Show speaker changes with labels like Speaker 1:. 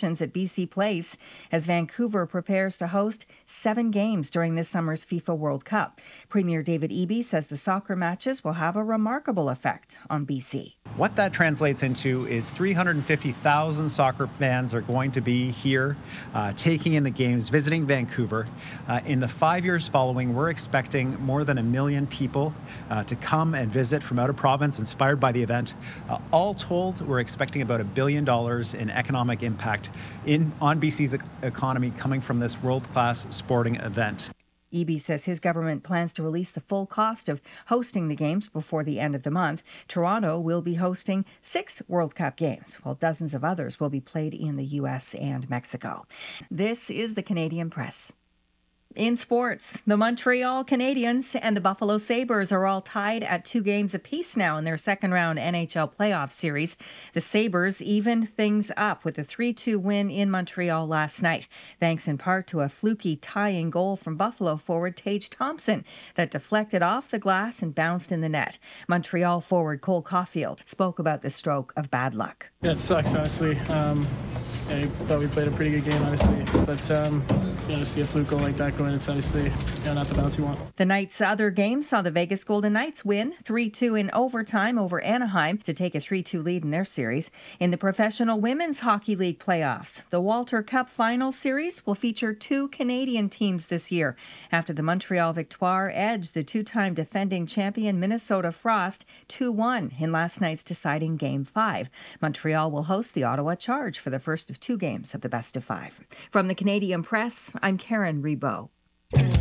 Speaker 1: conditions at BC Place as Vancouver prepares to host 7 games during this summer's FIFA World Cup. Premier David Eby says the soccer matches will have a remarkable effect on BC.
Speaker 2: What that translates into is 350,000 soccer fans are going to be here taking in the games, visiting Vancouver. In the 5 years following, we're expecting more than 1 million people to come and visit from out of province, inspired by the event. All told, we're expecting about $1 billion in economic impact on BC's economy coming from this world-class sporting event.
Speaker 1: Eby says his government plans to release the full cost of hosting the games before the end of the month. Toronto will be hosting 6 World Cup games, while dozens of others will be played in the U.S. and Mexico. This is the Canadian Press. In sports, the Montreal Canadiens and the Buffalo Sabres are all tied at 2 games apiece now in their second-round NHL playoff series. The Sabres evened things up with a 3-2 win in Montreal last night, thanks in part to a fluky tying goal from Buffalo forward Tage Thompson that deflected off the glass and bounced in the net. Montreal forward Cole Caulfield spoke about the stroke of bad luck.
Speaker 3: Yeah, it sucks, honestly. I thought we played a pretty good game, obviously, but to see a fluke goal like that go in, it's obviously not the bounce you want.
Speaker 1: The night's other game saw the Vegas Golden Knights win 3-2 in overtime over Anaheim to take a 3-2 lead in their series. In the Professional Women's Hockey League playoffs, the Walter Cup Final Series will feature 2 Canadian teams this year after the Montreal Victoire edged the 2-time defending champion Minnesota Frost 2-1 in last night's deciding Game 5. Montreal will host the Ottawa Charge for the first of 2 games of the best of 5. From the Canadian Press, I'm Karen Rebo.